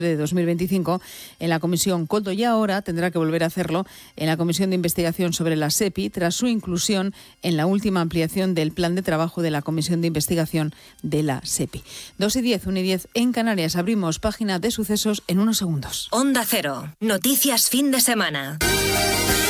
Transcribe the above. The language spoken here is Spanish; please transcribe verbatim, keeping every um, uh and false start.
de dos mil veinticinco en la Comisión Coldo y ahora tendrá que volver a hacerlo en la Comisión de Investigación sobre la SEPI tras su inclusión en la última ampliación del plan de trabajo de la Comisión de Investigación de la SEPI. dos y diez, una y diez en Canarias. Abrimos página de sucesos en unos segundos. Onda Cero. Noticias fin de semana.